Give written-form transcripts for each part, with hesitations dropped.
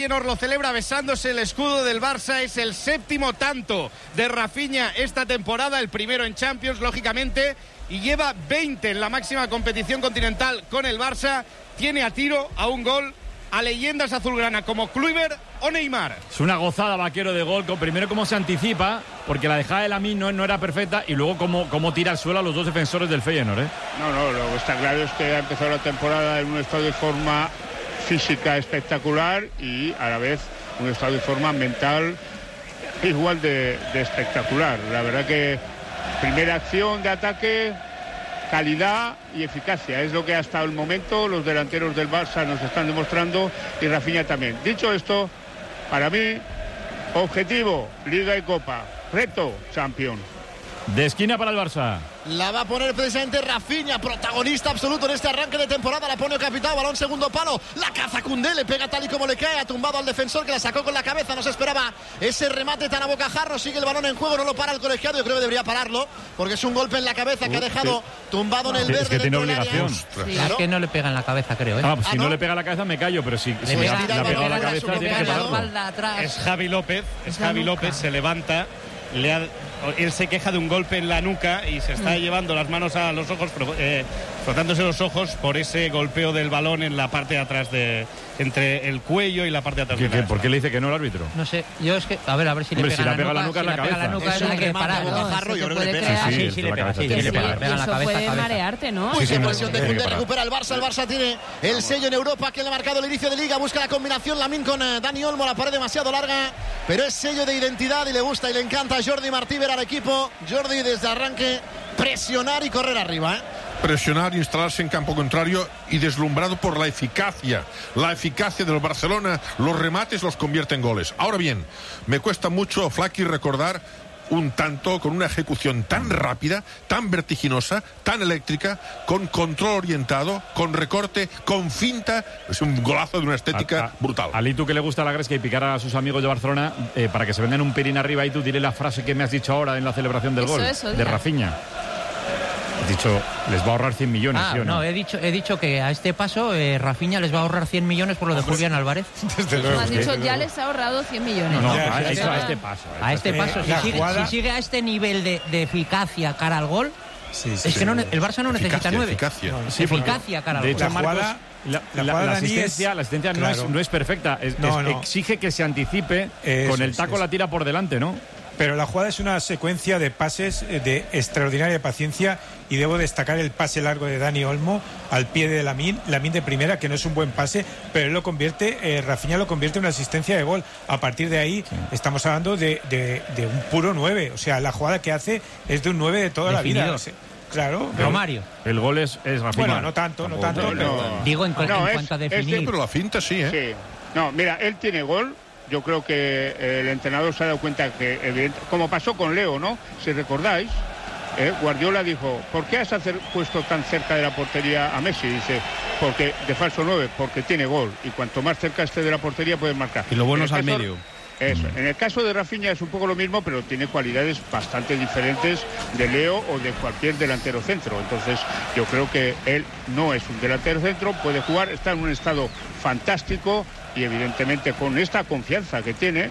Feyenoord lo celebra besándose el escudo del Barça. Es el 7º tanto de Rafinha esta temporada, el primero en Champions, lógicamente, y lleva 20 en la máxima competición continental con el Barça. Tiene a tiro a un gol a leyendas azulgrana como Kluivert o Neymar. Es una gozada, Vaquero, de gol. Primero cómo se anticipa, porque la dejada de Lamine no era perfecta, y luego cómo tira al suelo a los dos defensores del Feyenoord, ¿eh? No, lo que está claro es que ha empezado la temporada en un estado de forma física espectacular y a la vez un estado de forma mental igual de espectacular. La verdad que primera acción de ataque, calidad y eficacia es lo que hasta el momento los delanteros del Barça nos están demostrando, y Rafinha también. Dicho esto, para mí, objetivo, Liga y Copa, reto, Champions. De esquina para el Barça. La va a poner precisamente Rafinha, protagonista absoluto en este arranque de temporada. La pone capitán, balón segundo palo. La caza Koundé, le pega tal y como le cae. Ha tumbado al defensor que la sacó con la cabeza. No se esperaba ese remate tan a bocajarro. Sigue el balón en juego, no lo para el colegiado. Yo creo que debería pararlo, porque es un golpe en la cabeza que ha dejado tumbado en el verde. Es que tiene obligación. Sí, claro. Es que no le pega en la cabeza, creo, ¿eh? Si no le pega en la cabeza me callo, pero si le pega ha pegado en la cabeza tiene que pararlo. Es Javi López, se levanta. Él se queja de un golpe en la nuca y se está llevando las manos a los ojos, frotándose los ojos por ese golpeo del balón en la parte de atrás, entre el cuello y la parte de atrás. ¿Por qué le dice que no el árbitro? No sé, yo es que, a ver si le pega la nuca en la cabeza. Es un remate a bocajarro, yo creo que le pega. Sí, le pega, sí, le pega en la cabeza. Puede marearte, ¿no? Muy bien, presión de Koundé, recupera el Barça. El Barça tiene el sello en Europa que le ha marcado el inicio de Liga. Busca la combinación Lamine con Dani Olmo, la pared demasiado larga, pero es sello de identidad y le gusta y le encanta a Jordi Martí ver al equipo. Jordi desde arranque presionar y correr arriba, ¿eh? Presionar, instalarse en campo contrario y deslumbrado por la eficacia del Barcelona. Los remates los convierte en goles. Ahora bien, me cuesta mucho, Flaky, recordar un tanto con una ejecución tan rápida, tan vertiginosa, tan eléctrica, con control orientado, con recorte, con finta. Es un golazo de una estética brutal. A Litu, que le gusta la gresca y picar a sus amigos de Barcelona, para que se vengan un pelín arriba, y tú diré la frase que me has dicho ahora en la celebración del gol de Rafinha. Has dicho, les va a ahorrar 100 millones, ¿sí o no? No, he dicho que a este paso Rafinha les va a ahorrar 100 millones por lo de Julián Álvarez. Desde luego. Has dicho, ya les ha ahorrado 100 millones. No, a este paso. A este paso, si sigue a este nivel de eficacia cara al gol, es que el Barça no necesita 9. Eficacia cara al gol. De hecho, Marcos, la asistencia no es perfecta. Exige que se anticipe, con el taco la tira por delante, ¿no? Pero la jugada es una secuencia de pases de extraordinaria paciencia, y debo destacar el pase largo de Dani Olmo al pie de Lamine de primera, que no es un buen pase, pero él lo convierte, Rafinha lo convierte en una asistencia de gol. A partir de ahí estamos hablando de un puro 9, o sea, la jugada que hace es de un 9 de toda la vida. Claro, Romario. El gol es Rafinha. Bueno, no tanto, pero... Digo, en cuanto a definir. Pero la finta sí, ¿eh? Sí. No, mira, él tiene gol. Yo creo que el entrenador se ha dado cuenta que, como pasó con Leo, ¿no? Si recordáis, Guardiola dijo, ¿por qué has puesto tan cerca de la portería a Messi? Dice, porque de falso 9, porque tiene gol, y cuanto más cerca esté de la portería puedes marcar. Y lo bueno es al medio. Eso. En el caso de Rafinha es un poco lo mismo, pero tiene cualidades bastante diferentes de Leo o de cualquier delantero centro. Entonces yo creo que él no es un delantero centro, puede jugar, está en un estado fantástico, y evidentemente con esta confianza que tiene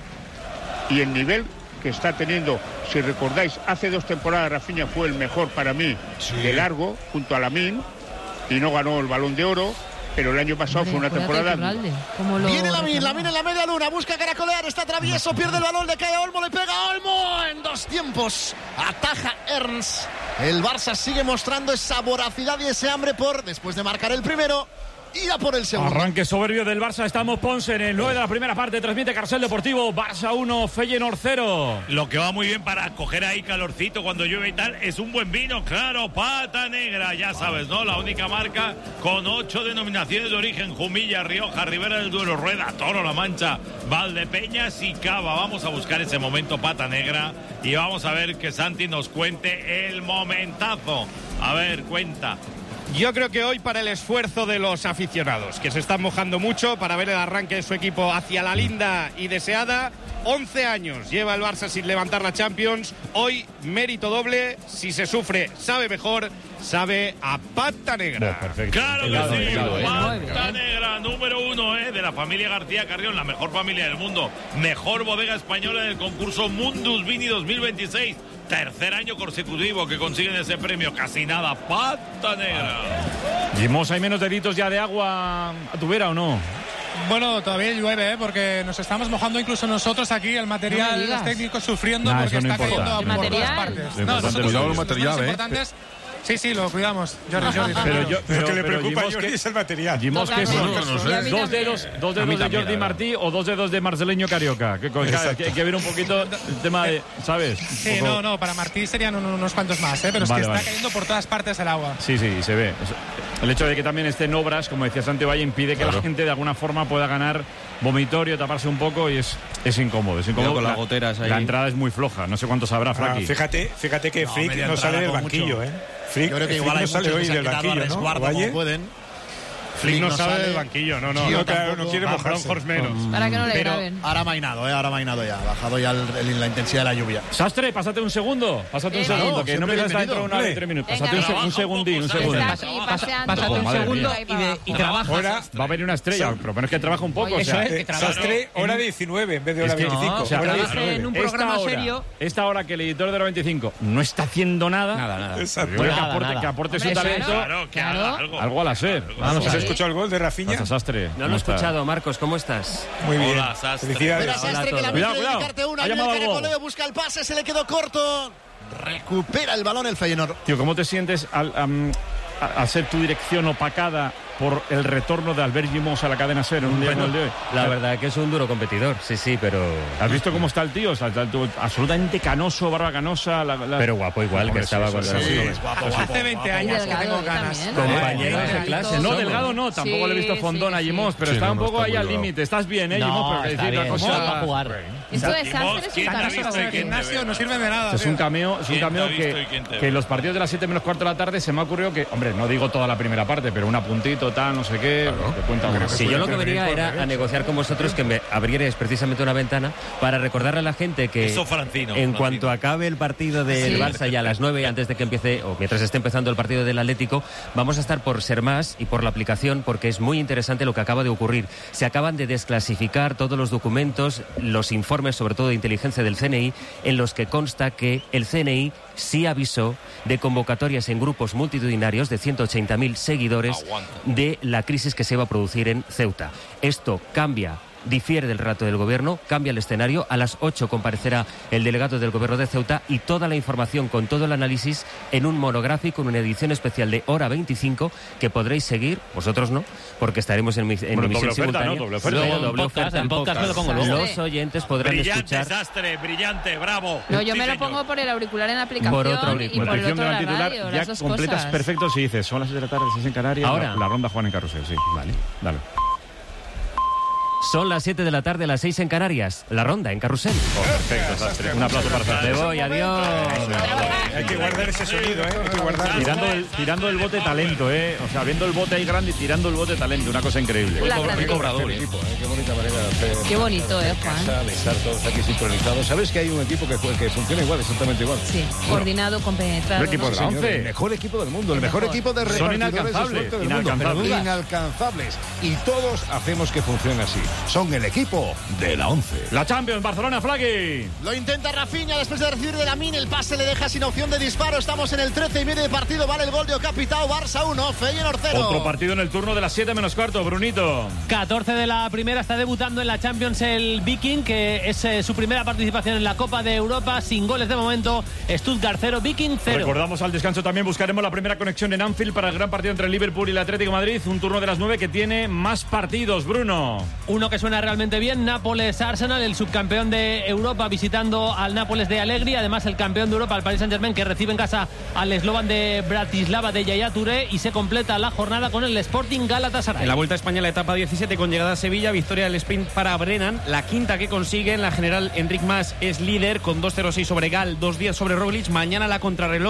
y el nivel que está teniendo. Si recordáis, hace 2 temporadas Rafinha fue el mejor para mí de largo, junto a Lamine, y no ganó el Balón de Oro, pero el año pasado fue una temporada... Viene Lamine en la media luna, busca caracolear, está travieso, pierde el balón, le cae a Olmo, le pega a Olmo en 2 tiempos, ataja Ernst. El Barça sigue mostrando esa voracidad y ese hambre por, después de marcar el primero, ir a por el segundo. Arranque soberbio del Barça. Estamos, Ponce, en el 9 de la primera parte. Transmite Carrusel Deportivo. Barça 1, Feyenoord 0. Lo que va muy bien para coger ahí calorcito cuando llueve y tal es un buen vino, claro. Pata Negra, ya sabes, ¿no? La única marca con 8 denominaciones de origen: Jumilla, Rioja, Ribera del Duero, Rueda, Toro, La Mancha, Valdepeñas y Cava. Vamos a buscar ese momento Pata Negra y vamos a ver que Santi nos cuente el momentazo. A ver, cuenta. Yo creo que hoy, para el esfuerzo de los aficionados, que se están mojando mucho para ver el arranque de su equipo hacia la linda y deseada, 11 años lleva el Barça sin levantar la Champions. Hoy, mérito doble. Si se sufre, sabe mejor. Sabe a pata negra. Perfecto. Claro que sí, pata negra, número 1 de la familia García Carrión, la mejor familia del mundo. Mejor bodega española en el concurso Mundus Vini 2026. Tercer año consecutivo que consiguen ese premio. Casi nada, pata negra. Jimos, ¿hay menos deditos ya de agua a tu vera o no? Bueno, todavía llueve, porque nos estamos mojando incluso nosotros aquí, el material, los técnicos sufriendo porque está cayendo por todas partes. Cuidado el material, Sí, lo cuidamos. Jordi. Lo que le preocupa a Jordi es el material. Jimos, ¿qué es? ¿Dos dedos de Jordi Martí o 2 dedos de Marceleño Carioca? Que hay que ver un poquito el tema de, ¿sabes? Sí, no, para Martí serían unos cuantos más, pero es que está cayendo por todas partes el agua. Sí, se ve. El hecho de que también estén obras, como decía Santivalle, impide que la gente de alguna forma pueda ganar vomitorio, taparse un poco, y es incómodo. Con las goteras ahí. La entrada es muy floja, no sé cuánto sabrá Fraki. Fíjate que Frick no sale del banquillo, Frick, yo creo que igual no sale hoy del banquillo, ¿no? Como pueden. Flick no sale del banquillo, no quiere mojarse. Menos. Para que no le graben. Ahora ha mainado ya, ha bajado ya la intensidad de la lluvia. Sastre, pásate un segundo, que no me dentro de 1 hora y 3 minutos. Pásate un segundín. Pásate un segundo y trabaja. Va a venir una estrella, pero es que trabaja un poco. Sastre, hora 19 en vez de hora 25. En un programa serio. Esta hora que el editor de hora 25 no está haciendo nada. Exacto. Que aporte su talento. Algo a la SER. Vamos a ver. ¿Escuchado el gol de Rafinha? Sastre. No lo he escuchado, Marcos, ¿cómo estás? Muy bien. Hola, Sastre. Felicidades. Sastre, que la Cuidado. Hay un caracoleo, busca el pase, se le quedó corto. Recupera el balón el Feyenoord. Tío, ¿cómo te sientes al ser tu dirección opacada por el retorno de Albert Jimos a la cadena SER en un día como el de hoy? La verdad que es un duro competidor, sí, pero... ¿Has visto cómo está el tío? O sea, absolutamente canoso, barba canosa. Pero guapo igual, que estaba cuando era guapo. Hace 20 años que tengo ganas. Compañero de clase. No, delgado no, tampoco le he visto fondón a Jimos, pero está un poco ahí al límite. Estás bien, Jimos, pero está bien, cosa... jugar. Esto de Sastre es un canoso en el gimnasio, no sirve de nada. Es un cameo que los partidos de las 7 menos cuarto de la tarde se me ha ocurrido que, hombre, no digo toda la primera parte, pero un apuntito, tal, no sé qué. Si yo lo que venía era a negociar con vosotros que me abrierais precisamente una ventana para recordarle a la gente que en cuanto acabe el partido del Barça ya a las 9, antes de que empiece, o mientras esté empezando el partido del Atlético, vamos a estar por Ser Más y por la aplicación, porque es muy interesante lo que acaba de ocurrir. Se acaban de desclasificar todos los documentos, los informes, sobre todo de inteligencia del CNI, en los que consta que el CNI sí avisó de convocatorias en grupos multitudinarios de 180.000 seguidores de la crisis que se iba a producir en Ceuta. Esto difiere del relato del gobierno, cambia el escenario. A las 8 comparecerá el delegado del gobierno de Ceuta y toda la información con todo el análisis en un monográfico, en una edición especial de hora 25 que podréis seguir, vosotros no, porque estaremos en emisión simultánea. Doble oferta. En podcast lo pongo luego. Los oyentes podrán escuchar. Sastre, brillante, bravo. No, yo me lo pongo por el auricular en la aplicación por otro auricular. y por el otro la radio, ya completas perfecto si dices, son las 6 de la tarde, 6 en Canarias. Ahora. La ronda Juan en Carrusel, sí. Vale, dale. Son las 7 de la tarde, las 6 en Canarias. La ronda en Carrusel. Perfecto, Sastre. Un aplauso para Sastre. Me voy, adiós. Hay que guardar ese sonido, hay que guardarlo. Tirando el bote talento, O sea, viendo el bote ahí grande y tirando el bote talento. Una cosa increíble. Qué cobrador, qué bonita manera de hacer. Qué bonito, Juan. De estar todos aquí sincronizados. ¿Sabes que hay un equipo que funciona igual, exactamente igual? Sí, coordinado, compenetrado. El equipo de la ONCE. El mejor equipo del mundo, el mejor equipo de repartidores de suerte del mundo. Inalcanzables. Y todos hacemos que funcione así. Son el equipo de la ONCE. La Champions, Barcelona, Flaqui. Lo intenta Rafinha después de recibir de Lamine. El pase le deja sin opción de disparo. Estamos en el 13:30 de partido. Vale el gol de Ocapitao. Barça 1, Feyenoord 0. Otro partido en el turno de las 7 menos cuarto, Brunito. 14 de la primera, está debutando en la Champions el Viking, que es su primera participación en la Copa de Europa, sin goles de momento. Stuttgart 0, Viking 0. Recordamos al descanso también, buscaremos la primera conexión en Anfield para el gran partido entre el Liverpool y el Atlético de Madrid. Un turno de las 9 que tiene más partidos, Bruno. Uno que suena realmente bien, Nápoles-Arsenal, el subcampeón de Europa visitando al Nápoles de Allegri, además el campeón de Europa, el Paris Saint-Germain, que recibe en casa al Slovan de Bratislava de Yaya Touré, y se completa la jornada con el Sporting Galatasaray. En la Vuelta a España, la etapa 17 con llegada a Sevilla, victoria del sprint para Brennan, la quinta que consigue. En la general, Enric Mas es líder con 2.06 sobre Gal, 2.10 sobre Roglic. Mañana la contrarreloj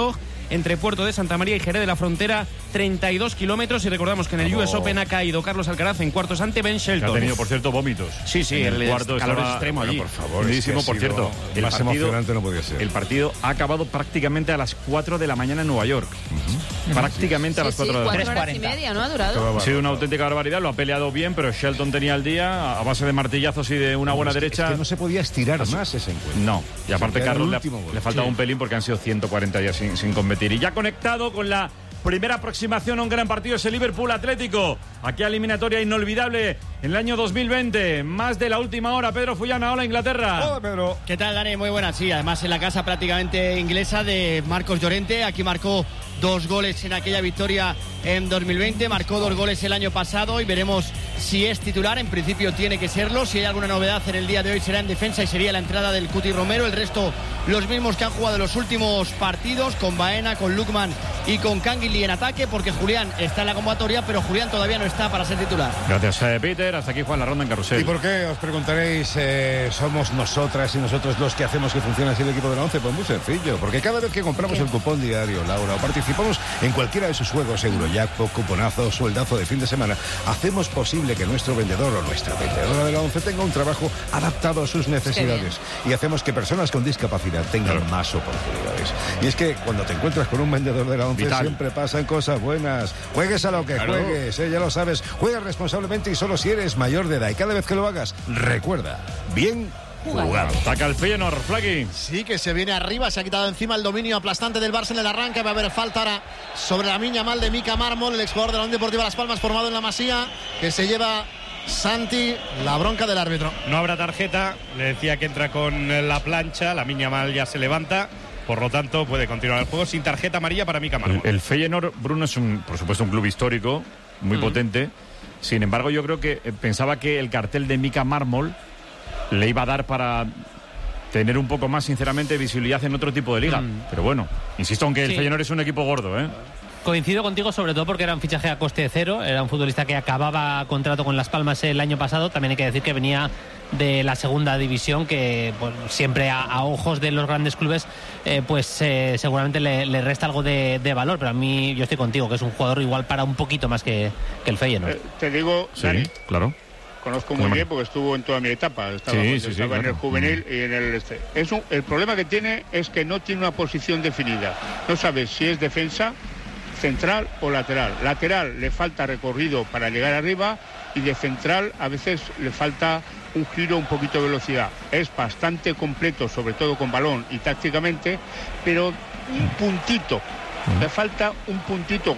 entre Puerto de Santa María y Jerez de la Frontera, 32 kilómetros. Y recordamos que en el US Open ha caído Carlos Alcaraz en cuartos ante Ben Shelton. Ha tenido, por cierto, vómitos. Sí, el cuarto calor estaba, extremo allí. Por favor, por cierto. El más emocionante no podía ser. El partido ha acabado prácticamente a las 4 de la mañana en Nueva York. Prácticamente a las 4 de la mañana. 4 horas y media, ¿no? Ha durado. Ha sido una auténtica barbaridad, lo ha peleado bien, pero Shelton tenía el día a base de martillazos y de una buena derecha. Es que no se podía estirar más ese encuentro. No, y aparte Carlos le faltaba un pelín porque han sido 140 días sin competir. Y ya conectado con la primera aproximación a un gran partido es el Liverpool Atlético. Aquí eliminatoria inolvidable en el año 2020. Más de la última hora. Pedro Fullana, hola Inglaterra. Hola Pedro. ¿Qué tal, Dani? Muy buenas. Sí, además en la casa prácticamente inglesa de Marcos Llorente. Aquí marcó 2 goles en aquella victoria en 2020. Marcó 2 goles el año pasado y veremos si es titular. En principio tiene que serlo. Si hay alguna novedad en el día de hoy será en defensa y sería la entrada del Cuti Romero. El resto los mismos que han jugado en los últimos partidos, con Baena, con Lukman y con Canguilí en ataque, porque Julián está en la convocatoria, pero Julián todavía no está para ser titular. Gracias, Peter. Hasta aquí Juan la ronda en Carrusel. ¿Y por qué? Os preguntaréis, somos nosotras y nosotros los que hacemos que funcione así el equipo de la 11. Pues muy sencillo, porque cada vez que compramos el cupón diario, Laura, o participamos en cualquiera de sus juegos, Eurojackpot, cuponazo, sueldazo de fin de semana, hacemos posible que nuestro vendedor o nuestra vendedora de la 11 tenga un trabajo adaptado a sus necesidades y hacemos que personas con discapacidad tengan más oportunidades. Y es que cuando te encuentras con un vendedor de la 11 siempre pasan cosas buenas. Juegues a lo que juegues, ya lo sabes. Juega responsablemente y solo si eres mayor de edad. Y cada vez que lo hagas, recuerda, bien jugado. Saca el Feyenoord, Flaky. Sí, que se viene arriba, se ha quitado encima el dominio aplastante del Barça en el arranque. Va a haber falta ahora sobre la miña mal de Mika Mármol, el exjugador de la Unión Deportiva Las Palmas, formado en la Masía, que se lleva Santi, la bronca del árbitro. No habrá tarjeta, le decía que entra con la plancha, la miña mal ya se levanta. Por lo tanto, puede continuar el juego sin tarjeta amarilla para Mika Mármol. El Feyenoord, Bruno, es por supuesto un club histórico, muy potente. Sin embargo, yo creo que pensaba que el cartel de Mika Mármol le iba a dar para tener un poco más, sinceramente, visibilidad en otro tipo de liga. Pero bueno, insisto, aunque el Feyenoord es un equipo gordo, Coincido contigo, sobre todo porque era un fichaje a coste cero. Era un futbolista que acababa contrato con Las Palmas el año pasado. También hay que decir que venía de la segunda división, que pues, siempre a ojos de los grandes clubes seguramente le resta algo de valor. Pero a mí, yo estoy contigo, que es un jugador igual para un poquito más que el Feyenoord. Te digo, sí, Dani, claro. Conozco muy bien porque estuvo en toda mi etapa. Estaba en el juvenil y en el el problema que tiene es que no tiene una posición definida. No sabes si es defensa, central o lateral. Lateral le falta recorrido para llegar arriba y de central a veces le falta un giro, un poquito de velocidad. Es bastante completo, sobre todo con balón y tácticamente, pero un puntito. Le falta un puntito.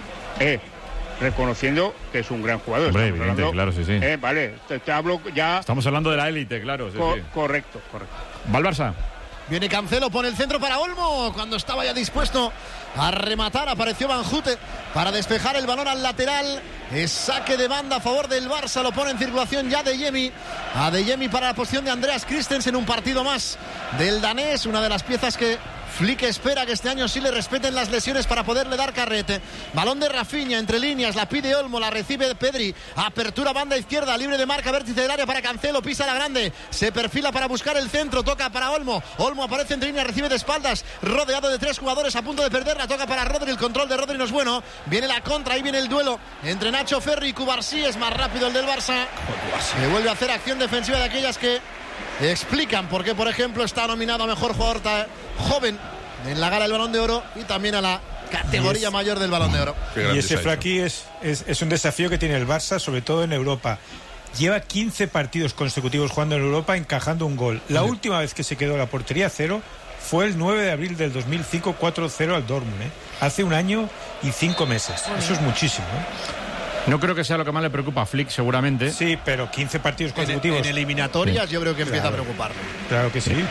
Reconociendo que es un gran jugador. Hombre, evidente, claro, sí. Vale, te hablo ya. Estamos hablando de la élite, claro. Sí. Correcto. Va el Barça. Viene Cancelo, pone el centro para Olmo. Cuando estaba ya dispuesto a rematar, apareció Van Houte para despejar el balón al lateral. Es saque de banda a favor del Barça. Lo pone en circulación ya Adeyemi. Adeyemi para la posición de Andreas Christensen. Un partido más del danés. Una de las piezas que Flick espera que este año sí le respeten las lesiones para poderle dar carrete. Balón de Rafinha, entre líneas, la pide Olmo, la recibe Pedri. Apertura banda izquierda, libre de marca, vértice del área para Cancelo, pisa la grande. Se perfila para buscar el centro, toca para Olmo. Olmo aparece entre líneas, recibe de espaldas, rodeado de 3 jugadores a punto de perderla. Toca para Rodri, el control de Rodri no es bueno. Viene la contra, ahí viene el duelo entre Nacho Ferri y Cubarsí. Es más rápido el del Barça. Se vuelve a hacer acción defensiva de aquellas que explican por qué, por ejemplo, está nominado a mejor jugador joven en la gala del Balón de Oro y también a la categoría mayor del Balón de Oro. Y ese Flaky es un desafío que tiene el Barça, sobre todo en Europa. Lleva 15 partidos consecutivos jugando en Europa, encajando un gol. La última vez que se quedó la portería a cero fue el 9 de abril del 2005, 4-0 al Dortmund. Hace 1 año y 5 meses. Eso es muchísimo. No creo que sea lo que más le preocupa a Flick, seguramente. Sí, pero 15 partidos consecutivos. En eliminatorias yo creo que empieza a preocuparle. Claro que sí.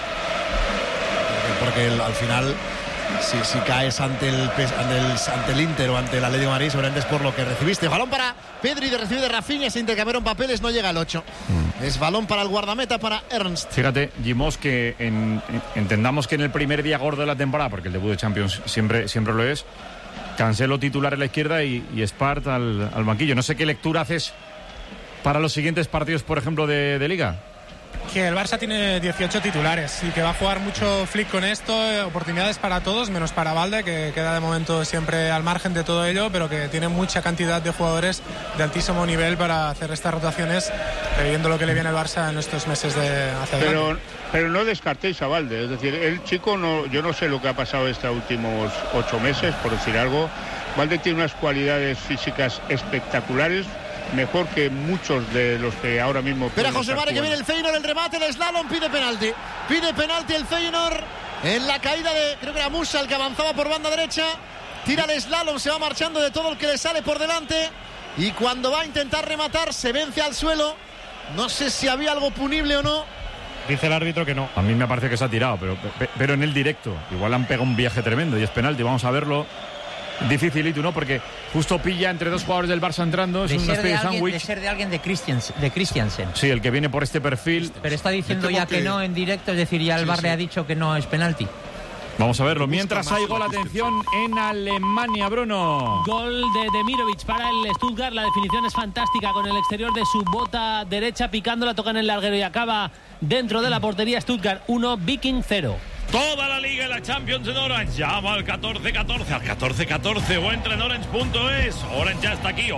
Porque al final, si caes ante el Inter o ante el Atlético de Madrid, seguramente es por lo que recibiste. Balón para Pedri, recibe de Rafinha, se intercambiaron papeles, no llega al 8. Es balón para el guardameta, para Ernst. Fíjate, Gimos, que entendamos que en el primer día gordo de la temporada, porque el debut de Champions siempre lo es, Cancelo titular en la izquierda y Spart al banquillo. No sé qué lectura haces para los siguientes partidos, por ejemplo, de Liga. Que el Barça tiene 18 titulares y que va a jugar mucho Flick con esto, oportunidades para todos, menos para Valde, que queda de momento siempre al margen de todo ello, pero que tiene mucha cantidad de jugadores de altísimo nivel para hacer estas rotaciones, viendo lo que le viene al Barça en estos meses de hacia adelante. Pero no descartéis a Valde, es decir, el chico, yo no sé lo que ha pasado estos últimos 8 meses, por decir algo. Valde tiene unas cualidades físicas espectaculares, mejor que muchos de los que ahora mismo... Espera José Mare, que viene el Feyenoord, el remate, el slalom, pide penalti el Feyenoord en la caída de, creo que era Musa el que avanzaba por banda derecha, tira el slalom, se va marchando de todo el que le sale por delante y cuando va a intentar rematar se vence al suelo. No sé si había algo punible o no. Dice el árbitro que no. A mí me parece que se ha tirado, pero en el directo. Igual han pegado un viaje tremendo y es penalti, vamos a verlo. Dificilito, ¿no? Porque justo pilla entre dos jugadores del Barça entrando. Es una especie de sándwich. De ser de alguien de Christiansen. Sí, el que viene por este perfil. Pero está diciendo ya que no en directo, es decir, ya el VAR le ha dicho que no es penalti. Vamos a verlo. Mientras hay gol, atención, en Alemania, Bruno. Gol de Demirovic para el Stuttgart. La definición es fantástica con el exterior de su bota derecha, picándola, toca en el larguero y acaba dentro de la portería. Stuttgart 1, Viking 0. Toda la liga y la Champions en Orange. Llama al 1414, al 1414 o entra en orange.es. Orange ya está aquí.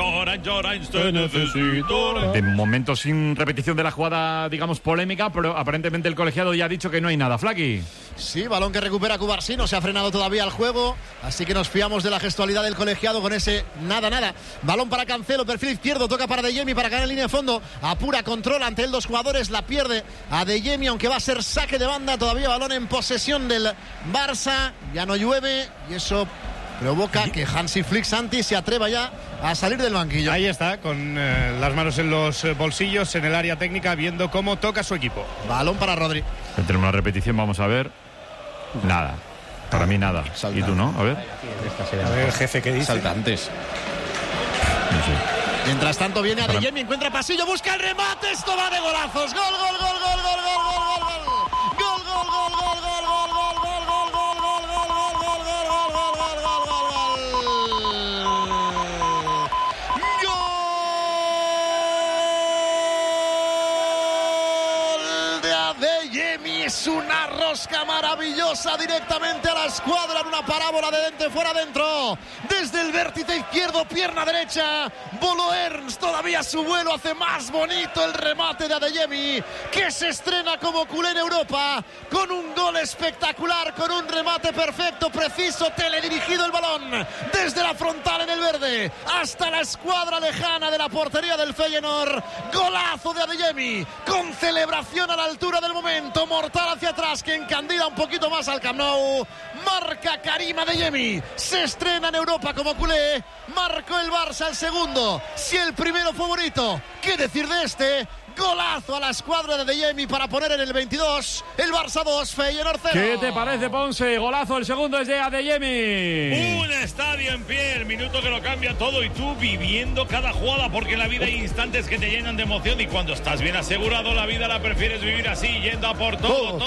Orange, te necesito. De momento sin repetición de la jugada, digamos, polémica, pero aparentemente el colegiado ya ha dicho que no hay nada. Flaky. Sí, balón que recupera Cubarsí, no se ha frenado todavía el juego, así que nos fiamos de la gestualidad del colegiado con ese nada. Balón para Cancelo, perfil izquierdo, toca para Adeyemi para caer en línea de fondo, apura, controla ante él dos jugadores, la pierde Adeyemi, aunque va a ser saque de banda, todavía balón en posesión del Barça, ya no llueve y eso provoca que Hansi Flick Santi se atreva ya a salir del banquillo. Ahí está, con las manos en los bolsillos, en el área técnica, viendo cómo toca su equipo. Balón para Rodri. Tenemos una repetición, vamos a ver. Nada. Para mí nada. ¿Y tú no? A ver. A ver el jefe que dice. Saltantes. No sé. Mientras tanto viene Adeyemi, encuentra pasillo, busca el remate, esto va de golazos. Gol. Es una rosca maravillosa directamente a la escuadra en una parábola de dentro fuera adentro. Desde el vértice izquierdo, pierna derecha. Bolo Ernst, todavía su vuelo hace más bonito el remate de Adeyemi, que se estrena como culé en Europa con un gol espectacular, con un remate perfecto, preciso, teledirigido el balón desde la frontal en el verde hasta la escuadra lejana de la portería del Feyenoord. Golazo de Adeyemi con celebración a la altura del momento, mortal hacia atrás que encandila un poquito más al Camp Nou. Marca Karim Adeyemi, se estrena en Europa como culé, marcó el Barça el segundo, si el primero favorito, ¿qué decir de este? Golazo a la escuadra de Adeyemi para poner en el 22 el Barça 2, Feyenoord 0. ¿Qué te parece, Ponce? Golazo, el segundo es de Adeyemi. Un estadio en pie, el minuto que lo cambia todo y tú viviendo cada jugada, porque en la vida hay instantes que te llenan de emoción y cuando estás bien asegurado la vida la prefieres vivir así, yendo a por todo.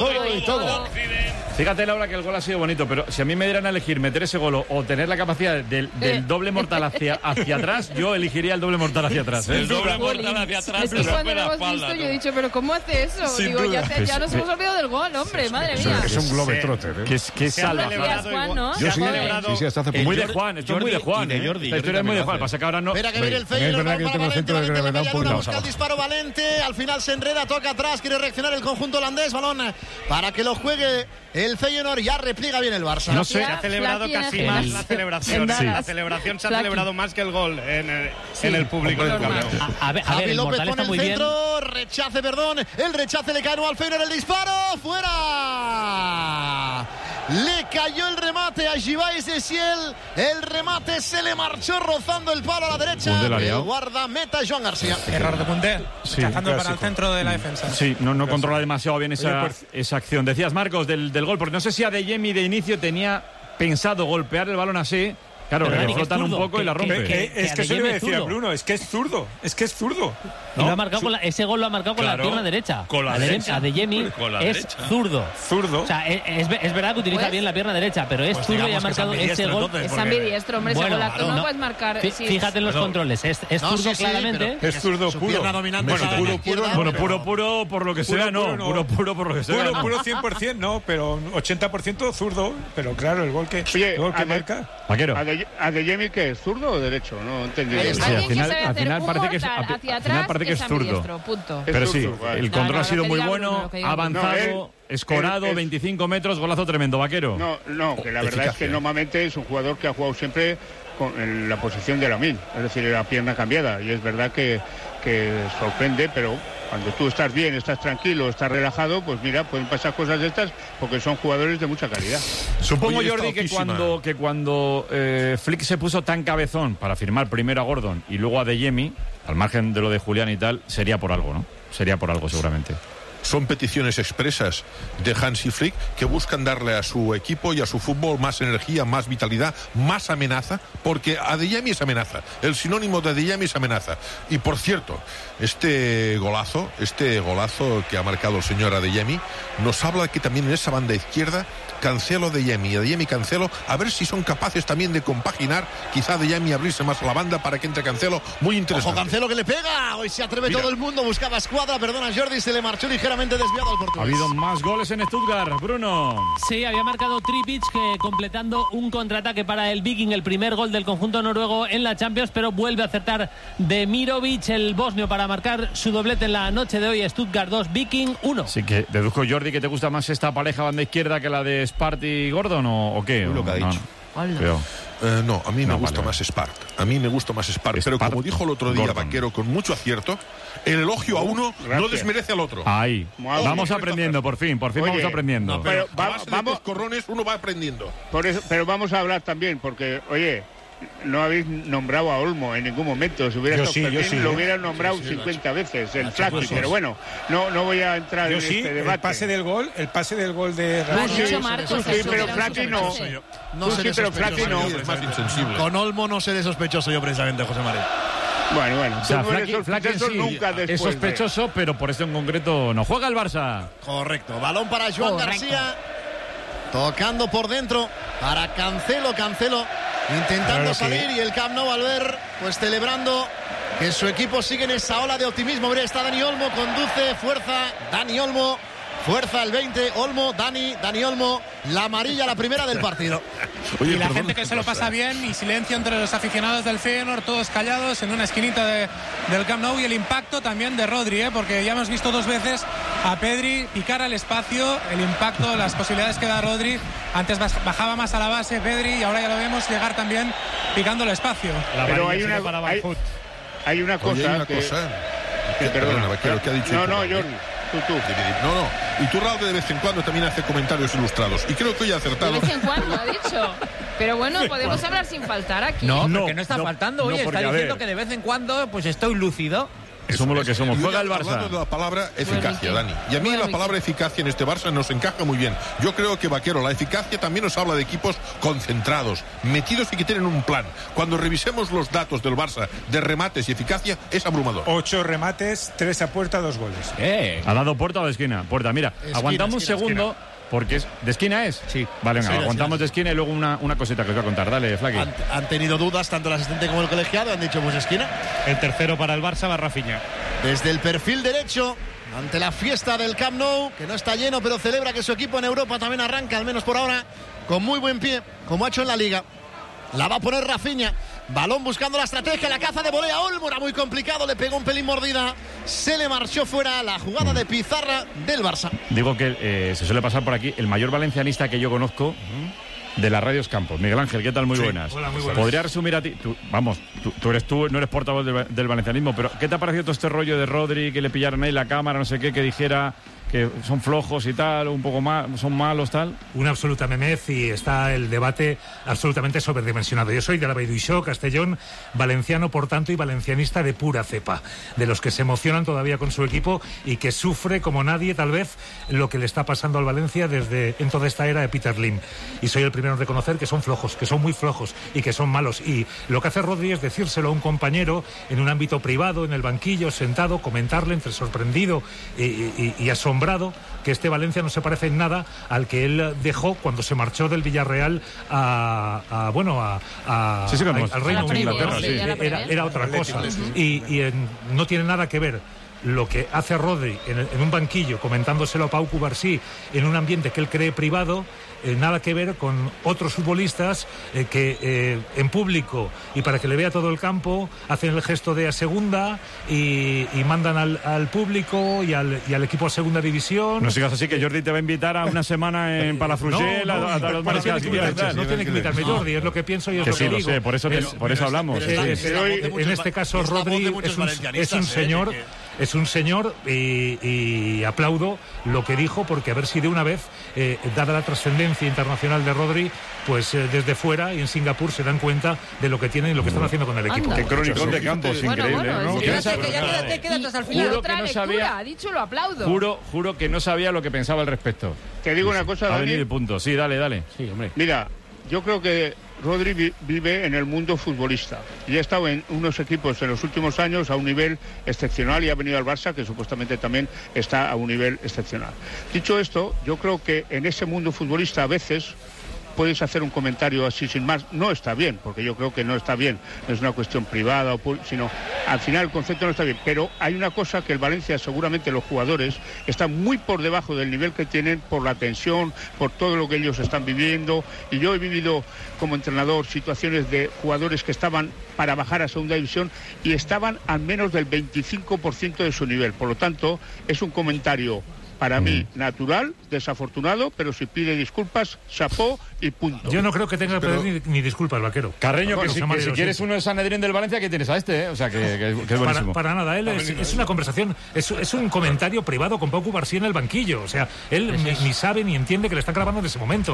Fíjate, Laura, que el gol ha sido bonito, pero si a mí me dieran a elegir meter ese gol o tener la capacidad del doble mortal hacia atrás, yo elegiría el doble mortal hacia atrás. El doble mortal hacia atrás. Es que cuando lo hemos visto yo he dicho, pero ¿cómo hace eso? Sin Digo, duda. ya nos hemos olvidado del gol, hombre, madre mía. Es un globetrotter, ¿eh? Que salva. Juan, ¿no? Yo sí, hasta hace poco. Muy de Juan, esto es muy de Juan. Y de Jordi. Esta historia es muy de Juan, pasa que ahora no. Espera que viene el Feyenoord, es verdad que yo tengo el centro de gravedad un poquito busca el disparo Valente, al final se enreda, toca atrás, quiere reaccionar el conjunto holandés, balón para que lo juegue el Feyenoord, ya repliega bien el Barça. No sé. Se ha celebrado casi más la celebración. Sí. La celebración se ha celebrado más que el gol en el público del Camp Nou. A ver, Javi el López mortal pone está muy el bien. centro, el rechace le cae al Feyenoord, el disparo, fuera. Le cayó el remate a Givaís de Siel, el remate se le marchó rozando el palo a la derecha, el guardameta Joan García. Error de Punté, Sí, cazando para el centro de la defensa. Sí, no controla demasiado bien esa acción. Decías, Marcos, del gol, porque no sé si Adeyemi de inicio tenía pensado golpear el balón así Claro, Pero le Dani, que es flotan un zurdo, poco y la rompe. Es que eso le iba a decir a Bruno, es que es zurdo. Y lo ha marcado ese gol lo ha marcado con la pierna derecha. Con la derecha. Adeyemi es zurdo. Zurdo. O sea, es verdad que utiliza bien la pierna derecha, pero es zurdo y ha marcado ese gol. Es ambidiestro, hombre, ese golazo no puedes marcar. Fíjate en los controles, es zurdo claramente. Es zurdo puro. Bueno, puro por lo que sea, no. Puro por lo que sea. Puro 100%, no, pero 80% zurdo. Pero claro, el gol que marca. Vaquero. ¿Adeyemi qué es? ¿Zurdo o derecho? No entendí. Al final parece que es zurdo. Punto. Pero sí, el control ha sido muy bueno, ha avanzado, escorado, 25 metros, golazo tremendo, Vaquero. No, que la verdad es que normalmente es un jugador que ha jugado siempre en la posición de Lamine, es decir, la pierna cambiada. Y es verdad que sorprende, pero cuando tú estás bien, estás tranquilo, estás relajado, pues mira, pueden pasar cosas de estas porque son jugadores de mucha calidad. Supongo, Jordi, que cuando Flick se puso tan cabezón para firmar primero a Gordon y luego a Adeyemi, al margen de lo de Julián y tal, sería por algo, ¿no? Sería por algo seguramente. Son peticiones expresas de Hansi Flick que buscan darle a su equipo y a su fútbol más energía, más vitalidad, más amenaza, porque Adeyemi es amenaza. El sinónimo de Adeyemi es amenaza. Y por cierto, este golazo que ha marcado el señor Adeyemi nos habla de que también en esa banda izquierda Cancelo, Adeyemi, Cancelo, a ver si son capaces también de compaginar, quizá Adeyemi abrirse más a la banda para que entre Cancelo, muy interesante. Ojo, Cancelo que le pega, hoy se atreve todo el mundo, buscaba escuadra, perdona Jordi, se le marchó ligeramente desviado al portugués. Ha habido más goles en Stuttgart, Bruno. Sí, había marcado Tripic completando un contraataque para el Viking, el primer gol del conjunto noruego en la Champions, pero vuelve a acertar Demirovic, el bosnio, para marcar su doblete en la noche de hoy. Stuttgart 2, Viking 1. Así que deduzco, Jordi, que te gusta más esta pareja banda izquierda que la de Sparty y Gordon, ¿o qué? Lo que ha dicho. No, a mí me gusta más Spart. A mí me gusta más Spart. Pero como dijo el otro día Gordon, Vaquero con mucho acierto, el elogio a uno no desmerece al otro. Ahí. Vamos aprendiendo, por fin vamos aprendiendo. No, pero vamos corrones, uno va aprendiendo. Por eso, pero vamos a hablar también, porque, oye, no habéis nombrado a Olmo en ningún momento. Si hubiera lo hubieran nombrado 50 veces, el Flaky, pero bueno, no voy a entrar en este debate. El pase del gol de pero Flaky no. Pero Flaky no. Es más insensible. Con Olmo no seré sospechoso yo precisamente, José María. Bueno. O sea, Flaky sí, nunca es sospechoso, pero por esto en concreto no juega el Barça. Correcto. Balón para Joan García. Tocando por dentro para Cancelo. Intentando salir y el Camp Nou al ver, pues celebrando que su equipo sigue en esa ola de optimismo. Mira, está Dani Olmo, conduce, fuerza, Dani Olmo, fuerza el 20, Olmo, Dani Olmo, la amarilla, la primera del partido. Oye, y la gente que se lo pasa bien y silencio entre los aficionados del Feyenoord, todos callados en una esquinita del Camp Nou, y el impacto también de Rodri, porque ya hemos visto 2 veces a Pedri picar al espacio, el impacto, las posibilidades que da Rodri. Antes bajaba más a la base Pedri y ahora ya lo vemos llegar también picando el espacio. Pero hay una cosa que perdona, Vaquero, ¿qué ha dicho? No, Jordi. Tú. No. Y Turralde de vez en cuando también hace comentarios ilustrados. Y creo que hoy ha acertado. De vez en cuando, ha dicho. Pero bueno, podemos hablar sin faltar aquí. No, porque no está faltando. Oye, está diciendo que de vez en cuando pues estoy lúcido. Somos lo que somos. Juega el Barça. Hablando de la palabra eficacia, Dani. Y a mí la palabra eficacia en este Barça nos encaja muy bien. Yo creo que, Vaquero, la eficacia también nos habla de equipos concentrados, metidos y que tienen un plan. Cuando revisemos los datos del Barça de remates y eficacia, es abrumador. 8 remates, 3 a puerta, 2 goles. ¿Ha dado puerta o de esquina? Puerta, mira, aguantamos un segundo. Porque es ¿de esquina es? Sí. Vale, venga, aguantamos de esquina y luego una cosita que os voy a contar. Dale, Flaky. Han tenido dudas tanto el asistente como el colegiado, han dicho pues esquina. El tercero para el Barça va Rafinha. Desde el perfil derecho, ante la fiesta del Camp Nou, que no está lleno, pero celebra que su equipo en Europa también arranca, al menos por ahora, con muy buen pie, como ha hecho en la Liga. La va a poner Rafinha. Balón buscando la estrategia, la caza de volea. Olmo era muy complicado, le pegó un pelín mordida. Se le marchó fuera la jugada de pizarra del Barça. Digo que se suele pasar por aquí el mayor valencianista que yo conozco de las Radios Campos. Miguel Ángel, ¿qué tal? Muy buenas. Hola, muy buenas. Podría resumir a ti, tú no eres portavoz del valencianismo, pero ¿qué te ha parecido todo este rollo de Rodri, que le pillaron ahí la cámara, no sé qué, que dijera que son flojos y tal, un poco más, son malos, tal? Una absoluta memez, y está el debate absolutamente sobredimensionado. Yo soy de la Vall Castellón, valenciano por tanto y valencianista de pura cepa, de los que se emocionan todavía con su equipo y que sufre como nadie tal vez lo que le está pasando al Valencia en toda esta era de Peter Lim. Y soy el primero en reconocer que son flojos, que son muy flojos y que son malos. Y lo que hace Rodri es decírselo a un compañero en un ámbito privado, en el banquillo, sentado, comentarle entre sorprendido y asombrado que este Valencia no se parece en nada al que él dejó cuando se marchó del Villarreal al Reino Unido. Era otra cosa. Y no tiene nada que ver lo que hace Rodri en un banquillo comentándoselo a Pau Cubarsí en un ambiente que él cree privado, nada que ver con otros futbolistas que en público y para que le vea todo el campo hacen el gesto de a segunda y mandan al público y al equipo a segunda división. No sigas así, que Jordi te va a invitar a una semana en Palafrugell a los mariscales. No tiene que invitarme Jordi, es lo que pienso y es lo que digo. Sí, lo sé, por eso hablamos. En este caso Rodri es un señor y aplaudo lo que dijo, porque a ver si de una vez, dada la trascendencia internacional de Rodri, pues desde fuera y en Singapur se dan cuenta de lo que tienen y lo que están haciendo con el equipo. Qué cronicón de Campos, increíble. Quédate hasta el final. Otra lectura, ha dicho, lo aplaudo. Juro que no sabía lo que pensaba al respecto. Te digo una cosa, Dani. Ha venido el punto. Sí, dale. Sí, hombre. Mira, yo creo que Rodri vive en el mundo futbolista y ha estado en unos equipos en los últimos años a un nivel excepcional y ha venido al Barça, que supuestamente también está a un nivel excepcional. Dicho esto, yo creo que en ese mundo futbolista a veces puedes hacer un comentario así sin más. No está bien, porque yo creo que no está bien. No es una cuestión privada, sino al final el concepto no está bien. Pero hay una cosa que el Valencia, seguramente los jugadores, están muy por debajo del nivel que tienen por la tensión, por todo lo que ellos están viviendo. Y yo he vivido como entrenador situaciones de jugadores que estaban para bajar a segunda división y estaban al menos del 25% de su nivel. Por lo tanto, es un comentario para mí natural, desafortunado, pero si pide disculpas, chapó y punto. Yo no creo que tenga que pedir ni disculpas, Vaquero. Carreño, que si quieres uno de Sanedrín del Valencia, ¿qué tienes a este? O sea, que es buenísimo. Para nada, él es una conversación, es un comentario privado con Pau Cubarsí en el banquillo. O sea, él ni sabe ni entiende que le están grabando en ese momento.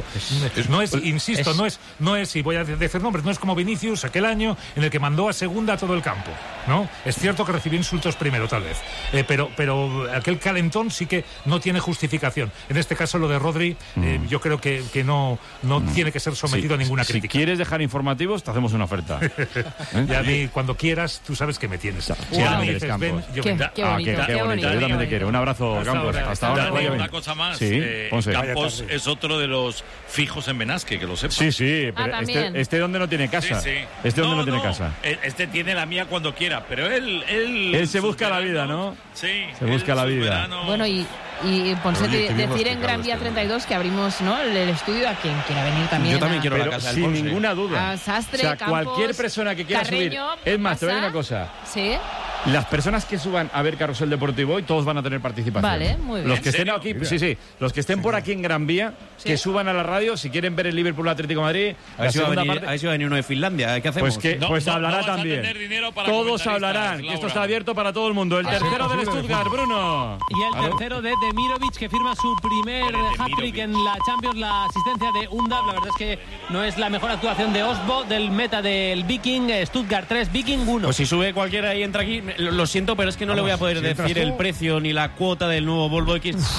No es, y voy a decir nombres, no es como Vinicius aquel año en el que mandó a segunda a todo el campo, ¿no? Es cierto que recibió insultos primero, tal vez, pero aquel calentón sí que no tiene justificación. En este caso, lo de Rodri, yo creo que no tiene que ser sometido a ninguna crítica. Si quieres dejar informativos, te hacemos una oferta. Y a mí, cuando quieras, tú sabes que me tienes. Sí, Campos. Qué bonito. Yo también te quiero. Un abrazo, Campos. Hasta ahora. Una cosa más. Campos es otro de los fijos en Benasque, que lo sepas. Sí, pero este donde no tiene casa. Este donde no tiene casa. Este tiene la mía cuando quiera, pero él se busca la vida, ¿no? Sí. Se busca la vida. Bueno, y Ponce decir en Gran Vía 32 que abrimos, ¿no?, el estudio a quien quiera venir también. Yo también quiero la casa del Ponce. Sin ninguna duda. A Sastre, o sea, Campos, cualquier persona que quiera Carreño, subir. Es más, te voy a decir una cosa. Sí. Las personas que suban a ver Carrusel Deportivo hoy, todos van a tener participación. Vale, muy bien. Los que estén aquí, los que estén por aquí en Gran Vía, que suban a la radio, si quieren ver el Liverpool Atlético de Madrid. A ver si va a venir uno de Finlandia. ¿Qué hacemos? Pues hablará también. Todos hablarán. Que esto está abierto para todo el mundo. El tercero del Stuttgart, Bruno. Y el tercero de Demirovic, que firma su primer hat-trick en la Champions, la asistencia de Undav. La verdad es que no es la mejor actuación de Osbo, del meta del Viking. Stuttgart 3, Viking 1. Pues si sube cualquiera y entra aquí, lo siento, pero es que no le voy a poder decir el precio ni la cuota del nuevo Volvo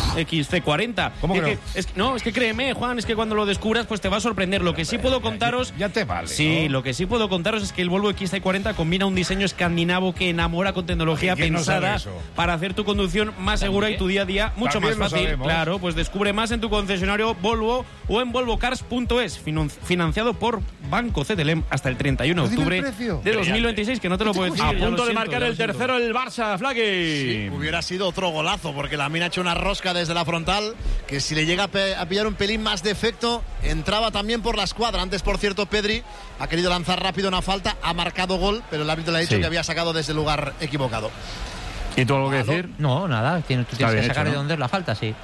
XC40. ¿Cómo que no? Es que créeme, Juan, es que cuando lo descubras pues te va a sorprender. Lo que sí puedo contaros... Ya te vale. Sí, ¿no? Lo que sí puedo contaros es que el Volvo XC40 combina un diseño escandinavo que enamora con tecnología pensada para hacer tu conducción más segura y tu día a día mucho más fácil. Claro, pues descubre más en tu concesionario Volvo o en volvocars.es, financiado por Banco CTLM hasta el 31 de octubre de 2026, que no te lo puedo decir. A punto de marcar el tercero el Barça, Flaky. Sí, hubiera sido otro golazo, porque la mina ha hecho una rosca desde la frontal, que si le llega a pillar un pelín más de efecto, entraba también por la escuadra. Antes, por cierto, Pedri ha querido lanzar rápido una falta, ha marcado gol, pero el árbitro le ha dicho que había sacado desde el lugar equivocado. ¿Y tú algo que decir? No, nada, tú tienes que sacar de dónde es la falta, sí.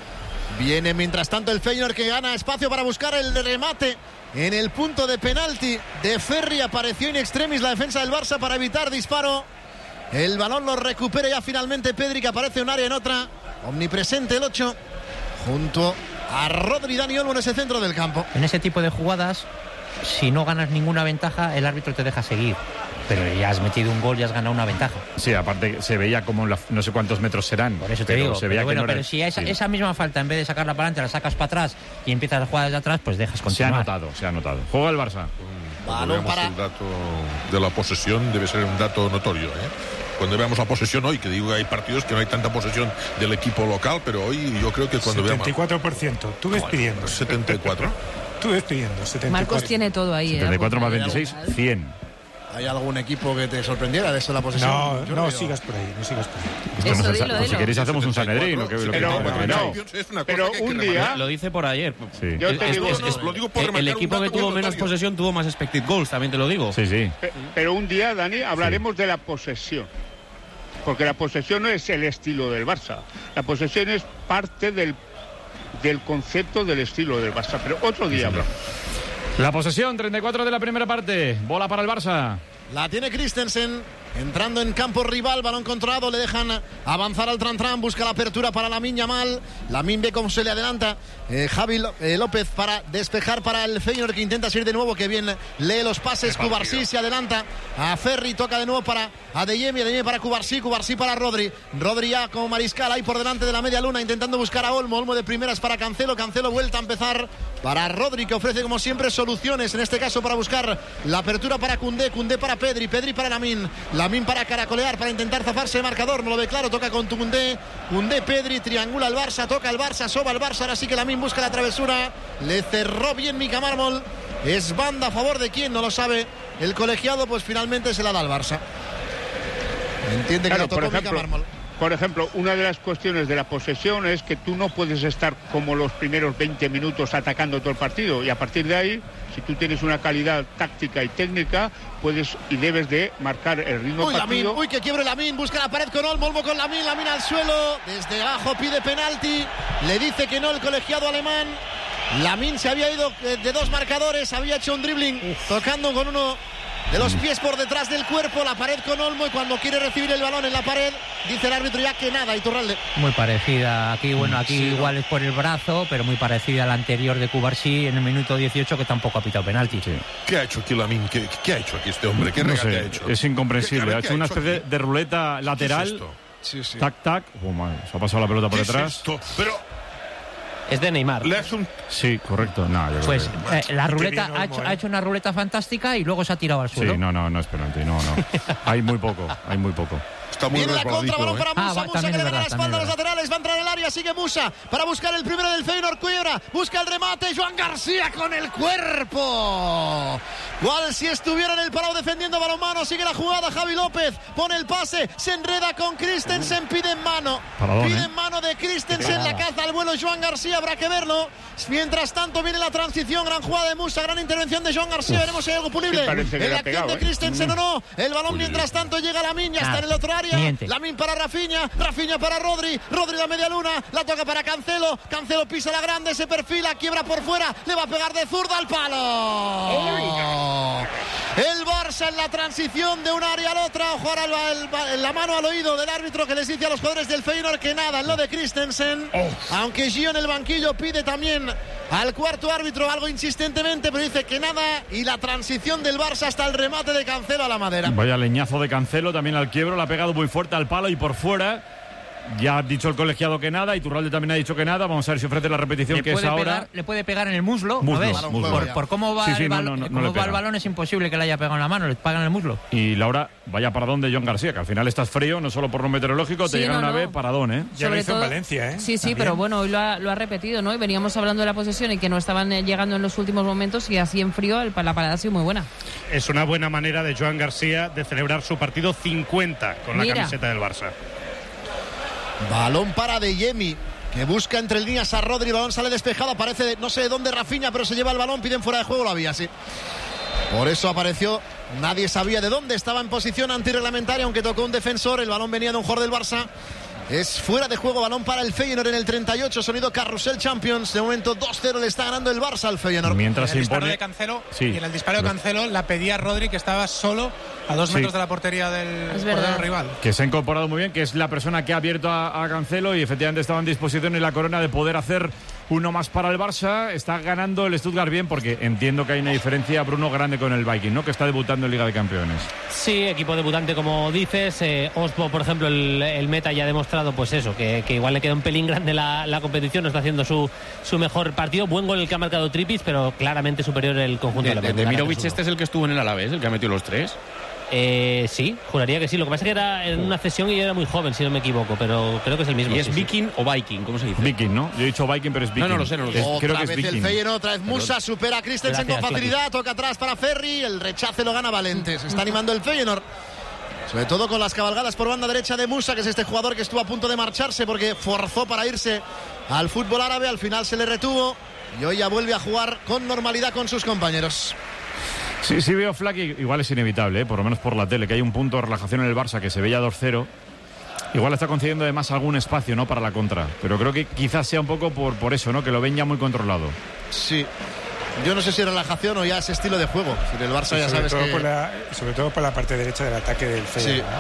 Viene mientras tanto el Feyenoord, que gana espacio para buscar el remate en el punto de penalti de Ferri. Apareció in extremis la defensa del Barça para evitar disparo. El balón lo recupera ya finalmente Pedri, que aparece en un área en otra. omnipresente el 8, junto a Rodri, Dani Olmo en ese centro del campo. En ese tipo de jugadas, si no ganas ninguna ventaja, el árbitro te deja seguir. Pero ya has metido un gol, ya has ganado una ventaja. Sí, aparte se veía como no sé cuántos metros serán. Por eso te digo. Se veía pero si esa misma falta, en vez de sacarla para adelante, la sacas para atrás y empiezas a jugar desde atrás, pues dejas continuar. Se ha notado. Juega el Barça. Cuando veamos el dato de la posesión, debe ser un dato notorio, Cuando veamos la posesión hoy, que digo que hay partidos que no hay tanta posesión del equipo local, pero hoy yo creo que cuando 74%. Tú ves pidiendo. 74. Tú ves pidiendo. 74. Marcos tiene todo ahí. 74 más 26, 100. ¿Hay algún equipo que te sorprendiera de eso la posesión? No sigas por ahí, no sigas por ahí. Eso, dilo. Si queréis hacemos un Sanedrín. Pero un día... Lo dice por ayer. Sí. Yo te digo, lo digo por el equipo que tuvo menos posesión tuvo más expected goals, también te lo digo. Sí. Pero un día, Dani, hablaremos de la posesión. Porque la posesión no es el estilo del Barça. La posesión es parte del concepto del estilo del Barça. Pero otro día hablamos. La posesión, 34 de la primera parte. Bola para el Barça. La tiene Christensen. Entrando en campo rival, balón controlado, le dejan avanzar al Tran, busca la apertura para Lamine Yamal. Lamine ve cómo se le adelanta Javi López para despejar para el Feyenoord, que intenta salir de nuevo, que bien lee los pases. Cubarsí se adelanta a Ferri, toca de nuevo para Adeyemi para Cubarsí para Rodri ya como mariscal ahí por delante de la media luna, intentando buscar a Olmo de primeras para Cancelo vuelta a empezar para Rodri, que ofrece como siempre soluciones, en este caso para buscar la apertura para Koundé para Pedri para Lamine para caracolear, para intentar zafarse el marcador, no lo ve claro, toca con Koundé, Pedri, triangula el Barça, toca el Barça, soba el Barça, ahora sí que Lamine busca la travesura, le cerró bien Mika Mármol, es banda a favor de quién, no lo sabe el colegiado, pues finalmente se la da al Barça. Entiende que la tocó Mika Mármol. Por ejemplo, una de las cuestiones de la posesión es que tú no puedes estar como los primeros 20 minutos atacando todo el partido, y a partir de ahí, si tú tienes una calidad táctica y técnica, puedes y debes de marcar el ritmo del partido. Que quiebre Lamine, busca la pared con Olmo con Lamine al suelo, desde abajo pide penalti, le dice que no el colegiado alemán. Lamine se había ido de dos marcadores, había hecho un dribbling tocando con uno de los pies por detrás del cuerpo, la pared con Olmo, y cuando quiere recibir el balón en la pared, dice el árbitro ya que nada, Iturralde. Muy parecida, aquí igual es por el brazo, pero muy parecida a la anterior de Cubarsí en el minuto 18, que tampoco ha pitado penalti. Sí. ¿Qué ha hecho aquí Lamine? ¿Qué ha hecho aquí este hombre? ¿Qué regate ha hecho? Es incomprensible, ha hecho una especie de ruleta lateral, tac, se ha pasado la pelota por detrás. Pero... Es de Neymar. Sí, correcto. No, pues la ruleta ha hecho una ruleta fantástica y luego se ha tirado al suelo. Sí, no es penalti, no. Hay muy poco. Está muy viene la contra, balón para Musa, Musa que le gana la espalda a los laterales, va a entrar en el área, sigue Musa para buscar el primero del Feyenoord, quiebra, busca el remate, Joan García con el cuerpo. Cual si estuviera en el palo defendiendo balonmano, sigue la jugada, Javi López pone el pase, se enreda con Christensen, pide en mano. Pide en mano de Christensen, la caza al vuelo Joan García, habrá que verlo. Mientras tanto viene la transición, gran jugada de Musa, gran intervención de Joan García, veremos si hay algo punible. En la acción de Christensen o no, el balón mientras tanto llega a Lamine, ya está en el otro área. Lamine para Rafinha para Rodri la media luna, la toca para Cancelo pisa la grande, se perfila, quiebra por fuera, le va a pegar de zurda al palo. El Barça en la transición de un área al otra, ojo ahora la mano al oído del árbitro, que les dice a los jugadores del Feyenoord que nada en lo de Christensen, aunque Gio en el banquillo pide también al cuarto árbitro algo insistentemente, pero dice que nada, y la transición del Barça hasta el remate de Cancelo a la madera. Vaya leñazo de Cancelo también al quiebro, la ha pegado muy fuerte al palo y por fuera. Ya ha dicho el colegiado que nada, y Iturralde también ha dicho que nada. Vamos a ver si ofrece la repetición que es ahora. Le puede pegar en el muslo, ¿no ves? Por cómo va el balón es imposible que le haya pegado en la mano, le pagan en el muslo. Y Laura, vaya paradón de Joan García, que al final estás frío, no solo por lo meteorológico, te llega una vez paradón, ¿eh? Ya lo hizo en Valencia, ¿eh? Sí, también. Pero bueno, hoy lo ha repetido, ¿no? Y veníamos hablando de la posesión y que no estaban llegando en los últimos momentos, y así en frío la parada ha sido muy buena. Es una buena manera de Joan García de celebrar su partido 50 con la camiseta del Barça. Balón para Adeyemi, que busca entre líneas a Rodri, el balón sale despejado, aparece no sé de dónde Rafinha, pero se lleva el balón, piden fuera de juego, lo había, sí. Por eso apareció, nadie sabía de dónde estaba en posición antirreglamentaria, aunque tocó un defensor, el balón venía de un jugador del Barça, Es fuera de juego, balón para el Feyenoord en el 38, sonido Carrusel Champions. De momento 2-0 le está ganando el Barça al Feyenoord. Mientras en el se impone... disparo de Cancelo, sí, y en el disparo de Cancelo la pedía Rodri, que estaba solo a 2 metros de la portería del portero rival. Que se ha incorporado muy bien, que es la persona que ha abierto a Cancelo y efectivamente estaba en disposición en la Corona de poder hacer uno más para el Barça. Está ganando el Stuttgart bien, porque entiendo que hay una diferencia, Bruno, grande con el Viking, ¿no? Que está debutando en Liga de Campeones. Sí, equipo debutante, como dices. Osbo, por ejemplo, el meta ya ha demostrado pues eso, que igual le queda un pelín grande la competición, no está haciendo su mejor partido. Buen gol el que ha marcado Trippic, pero claramente superior el conjunto de la Demirovic, este es el que estuvo en el Alavés, el que ha metido los 3. Sí, juraría que sí. Lo que pasa es que era en una cesión y era muy joven, si no me equivoco, pero creo que es el mismo. ¿Y es Viking o Viking? ¿Cómo se dice? Viking, ¿no? Yo he dicho Viking, pero es Viking. No lo sé. Creo que es Viking. El Feyenoord, otra vez Musa, supera a Christensen con facilidad, toca atrás para Ferri, el rechace lo gana Valente. Se está animando el Feyenoord, sobre todo con las cabalgadas por banda derecha de Musa, que es este jugador que estuvo a punto de marcharse porque forzó para irse al fútbol árabe, al final se le retuvo y hoy ya vuelve a jugar con normalidad con sus compañeros. Sí, veo Flaky, igual es inevitable, por lo menos por la tele, que hay un punto de relajación en el Barça que se ve ya 2-0. Igual está concediendo además algún espacio, ¿no?, para la contra. Pero creo que quizás sea un poco por eso, ¿no?, que lo ven ya muy controlado. Sí. Yo no sé si relajación o ya ese estilo de juego. El Barça ya sabes que... sobre todo por la parte derecha del ataque del Feyenoord. Sí.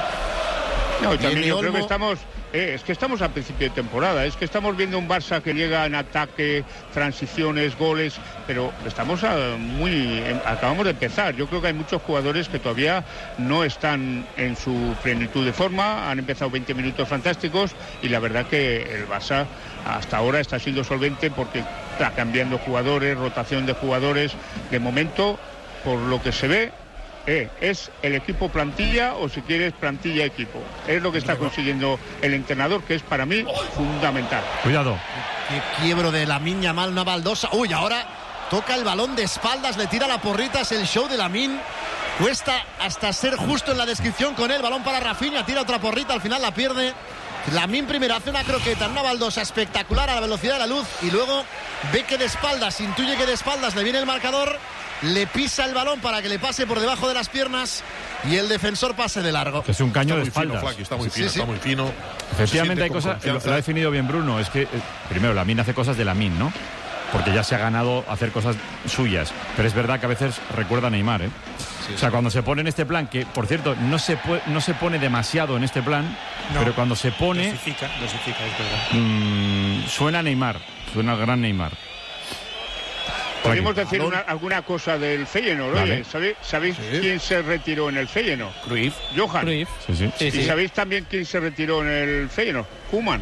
No, también yo creo que estamos... es que estamos a principio de temporada, es que estamos viendo un Barça que llega en ataque, transiciones, goles, pero estamos acabamos de empezar. Yo creo que hay muchos jugadores que todavía no están en su plenitud de forma, han empezado 20 minutos fantásticos y la verdad que el Barça hasta ahora está siendo solvente porque está cambiando jugadores, rotación de jugadores. De momento, por lo que se ve, es el equipo plantilla, o si quieres plantilla equipo. Es lo que está consiguiendo el entrenador, que es para mí fundamental. Cuidado. Qué quiebro de Lamine Yamal, una baldosa. Uy, ahora toca el balón de espaldas, le tira la porrita, es el show de Lamine. Cuesta hasta ser justo en la descripción con él. Balón para Rafinha, tira otra porrita, al final la pierde. Lamine primero hace una croqueta en una baldosa espectacular a la velocidad de la luz y luego ve que de espaldas, intuye que de espaldas le viene el marcador, le pisa el balón para que le pase por debajo de las piernas y el defensor pase de largo. Es un caño de espaldas. Está muy fino, está muy fino. Efectivamente hay cosas, lo ha definido bien Bruno, es que primero Lamine hace cosas de Lamine, ¿no? Porque ya se ha ganado hacer cosas suyas, pero es verdad que a veces recuerda a Neymar, ¿eh? O sea, cuando se pone en este plan, que por cierto no se pone demasiado en este plan, pero cuando se pone dosifica, es verdad. Suena a Neymar, suena al gran Neymar. Podemos decir alguna cosa del Feyenoord. Vale. Oye, ¿sabéis quién se retiró en el Feyenoord? Cruyff. Johan. Cruyff. Sí. ¿Y sabéis también quién se retiró en el Feyenoord? Koeman.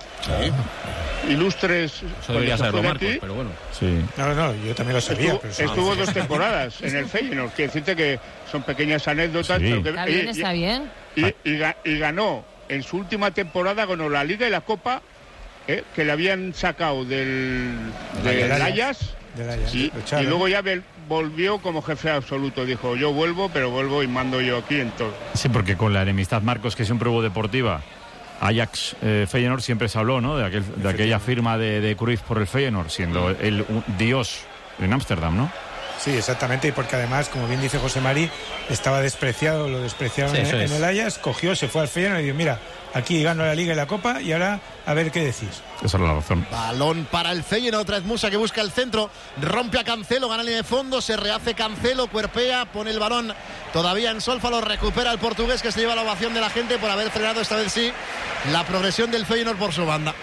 Ilustres. Eso debería saberlo Marcos, pero bueno. Sí. No, yo también lo sabía. Estuvo 2 temporadas en el Feyenoord. Quiero decirte que son pequeñas anécdotas. Sí. Pero que, está bien. Y ganó, en su última temporada, ganó la Liga y la Copa, que le habían sacado del Ajax. Y luego ya volvió como jefe absoluto. Dijo, yo vuelvo, pero vuelvo y mando yo aquí en todo. Sí, porque con la enemistad, Marcos, que siempre hubo deportiva, Ajax Feyenoord, siempre se habló, ¿no?, de aquella firma de Cruyff por el Feyenoord, siendo él un dios en Ámsterdam, ¿no? Sí, exactamente, y porque además, como bien dice José Mari, estaba despreciado, lo despreciaron en el Ajax, cogió, se fue al Feyenoord y dijo, mira, aquí gano la Liga y la Copa y ahora a ver qué decís. Esa es la razón. Balón para el Feyenoord, otra vez Musa que busca el centro, rompe a Cancelo, gana línea de fondo, se rehace Cancelo, cuerpea, pone el balón todavía en solfa, lo recupera el portugués, que se lleva la ovación de la gente por haber frenado esta vez sí la progresión del Feyenoord por su banda.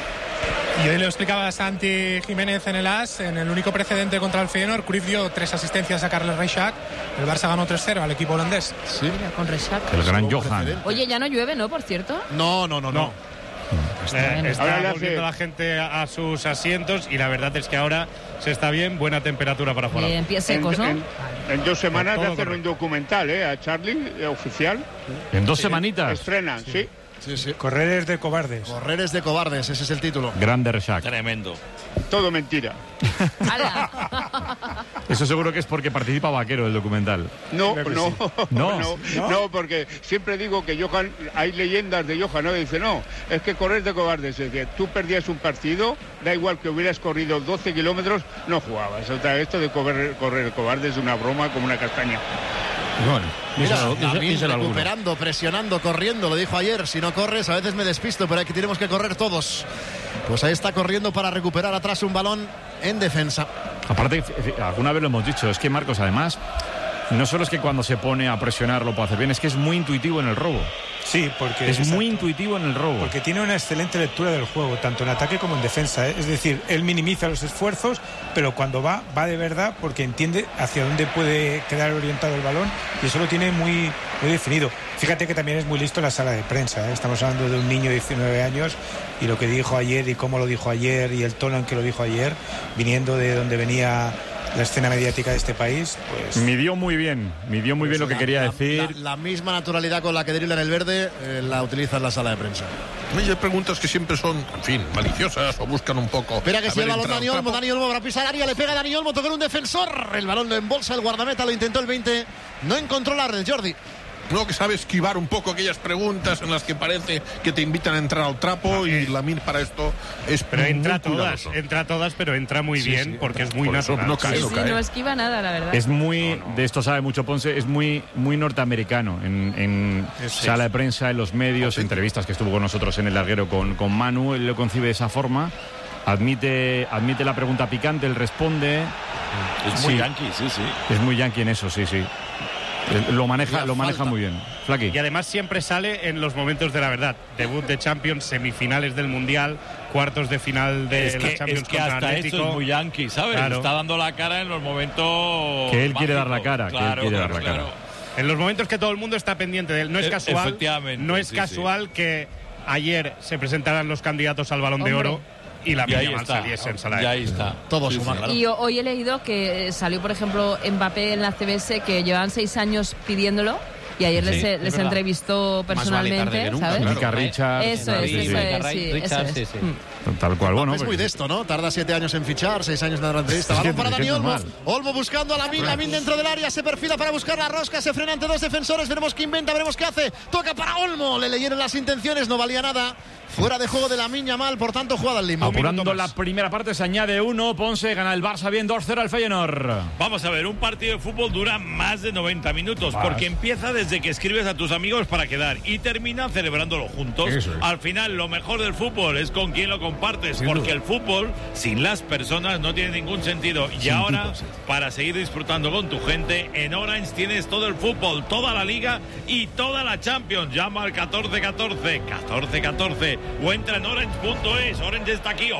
Y hoy le explicaba a Santi Jiménez en el AS, en el único precedente contra el Feyenoord, Cruyff dio 3 asistencias a Carles Reixac, el Barça ganó 3-0 al equipo holandés. Sí. Mira, con Reixac. El gran Johan. Oye, ya no llueve, ¿no?, por cierto? No. Está volviendo la gente a sus asientos y la verdad es que ahora se está bien, buena temperatura para jugar. En pies secos, ¿no? En 2 semanas de hacer un documental, a Charlie, oficial. ¿En 2 semanitas? Estrenan, sí. Correres de cobardes. Correres de cobardes, ese es el título. Grande Reixac. Tremendo. Todo mentira. Eso seguro que es porque participa Vaquero del documental. No, porque siempre digo que Johan, hay leyendas de Johan, ¿no? Dice, no, es que correr de cobardes, es decir, tú perdías un partido, da igual que hubieras corrido 12 kilómetros, no jugabas. O sea, esto de correr de cobardes es una broma como una castaña. Bueno, mira, recuperando, presionando, corriendo. Lo dijo ayer, si no corres, a veces me despisto, pero aquí tenemos que correr todos. Pues ahí está corriendo para recuperar atrás un balón en defensa. Aparte, alguna vez lo hemos dicho, es que Marcos, además, no solo es que cuando se pone a presionar lo puede hacer bien, es que es muy intuitivo en el robo. Sí, porque es muy intuitivo en el robo. Porque tiene una excelente lectura del juego, tanto en ataque como en defensa. Es decir, él minimiza los esfuerzos, pero cuando va de verdad, porque entiende hacia dónde puede quedar orientado el balón, y eso lo tiene muy definido. Fíjate que también es muy listo en la sala de prensa, ¿eh? Estamos hablando de un niño de 19 años, y lo que dijo ayer y cómo lo dijo ayer y el tono en que lo dijo ayer, viniendo de donde venía la escena mediática de este país, pues... Midió muy bien lo que quería decir. La misma naturalidad con la que dribla en el verde la utiliza en la sala de prensa. Hay preguntas que siempre son, en fin, maliciosas o buscan un poco... Espera que si el balón Dani Olmo va a pisar área, le pega Dani Olmo, toca un defensor, el balón lo embolsa el guardameta, lo intentó el 20, no encontró la red, Jordi. No, que sabe esquivar un poco aquellas preguntas en las que parece que te invitan a entrar al trapo, y Lamine para esto es pero entra todas, pero entra muy bien, porque es muy natural. No esquiva nada, la verdad. Es muy, de esto sabe mucho Ponce, es muy norteamericano en sala de prensa, en los medios, entrevistas que estuvo con nosotros en el larguero con Manu, él lo concibe de esa forma. Admite la pregunta picante, él responde. Es muy yankee, sí. Es muy yankee en eso, sí. Lo maneja muy bien. Flaqui. Y además siempre sale en los momentos de la verdad. Debut de Champions, semifinales del Mundial, cuartos de final de la Champions. Es que hasta Atlético. Eso es muy yankee, ¿sabes? Claro. Está dando la cara en los momentos que él quiere dar la cara. Claro. En los momentos que todo el mundo está pendiente de él. No es casual. Efectivamente. No es casual que ayer se presentaran los candidatos al Balón de Oro. Y la Yamal saliese en sala. Y ahí está. Todo suma, claro. Y hoy he leído que salió, por ejemplo, Mbappé en la CBS, que llevan 6 años pidiéndolo. Y ayer les entrevistó personalmente, ¿sabes? Mica Richards. Eso es. Tal cual, bueno. Es muy de esto, ¿no? Tarda 7 años en fichar, 6 años en dar la entrevista. Balón para Dani Olmo. Olmo buscando a Lamine dentro del área, se perfila para buscar la rosca, se frena ante 2 defensores, veremos qué inventa, veremos qué hace. Toca para Olmo, le leyeron las intenciones, no valía nada. Fuera de juego de Lamine Yamal, por tanto, jugada al limbo. Apurando la primera parte, se añade 1. Ponce gana el Barça bien 2-0 al Feyenoord. Vamos a ver, un partido de fútbol dura más de 90 minutos, porque empieza desde que escribes a tus amigos para quedar y termina celebrándolo juntos. Al final, lo mejor del fútbol es con quien lo compartes, porque el fútbol sin las personas no tiene ningún sentido. Y ahora, para seguir disfrutando con tu gente, en Orange tienes todo el fútbol, toda la Liga y toda la Champions. Llama al 1414 o entra en orange.es. Orange está aquí.